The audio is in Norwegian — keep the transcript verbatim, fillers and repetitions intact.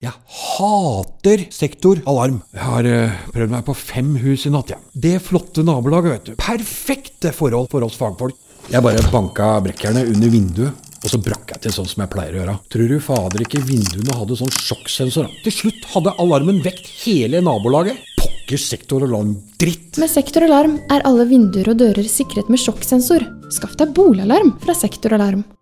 Jeg hater sektoralarm. Jeg har uh, prøvd meg på fem hus i natt, ja. Det flotte nabolaget, vet du. Perfekte forhold for oss fagfolk. Jeg bare banka brekkerne under vinduet, og så brakk jeg til sånn som jeg pleier å gjøre. Tror du fader ikke vinduene hadde sånn sjokksensor? Til slutt hadde alarmen vekt hele nabolaget. Pokker sektoralarm dritt. Med sektoralarm er alle vinduer og dører sikret med sjokksensor. Skaff deg boligalarm fra Sektoralarm.